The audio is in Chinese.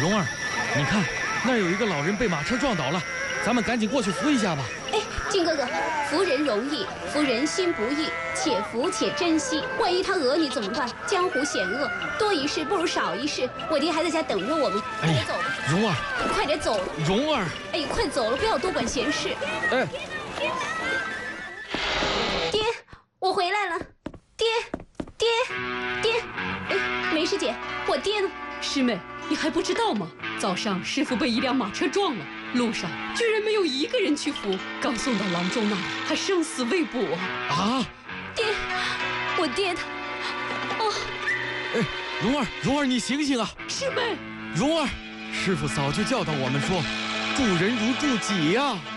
蓉儿，你看，那儿有一个老人被马车撞倒了，咱们赶紧过去扶一下吧。 哎，靖哥哥，扶人容易，扶人心不易，且扶且珍惜。万一他讹你怎么办？江湖险恶，多一事不如少一事。我爹还在家等着我们，快点走吧。 蓉儿， 快点走了。 蓉儿， 哎，快走了，不要多管闲事。 哎， 爹，我回来了。爹，哎，梅师姐，我爹呢？ 师妹，你还不知道吗？早上师傅被一辆马车撞了，路上居然没有一个人去扶，刚送到郎中那里还生死未卜啊！ 啊！ 爹，我爹他，哦， 哎，蓉儿，你醒醒啊！ 师妹， 蓉儿，师傅早就教导我们说，助人如助己呀。